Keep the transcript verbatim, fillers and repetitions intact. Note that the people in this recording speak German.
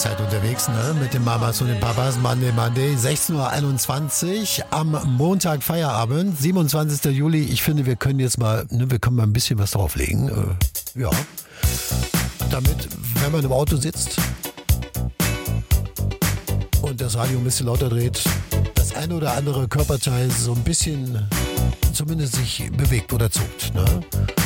Zeit unterwegs, ne? Mit den Mamas und den Papas. Monday, Monday, sechzehn Uhr einundzwanzig am Montag Feierabend, siebenundzwanzigster Juli. Ich finde, wir können jetzt mal, ne, wir können mal ein bisschen was drauflegen. Äh, ja. Damit, wenn man im Auto sitzt und das Radio ein bisschen lauter dreht, das eine oder andere Körperteil so ein bisschen zumindest sich bewegt oder zuckt, ne?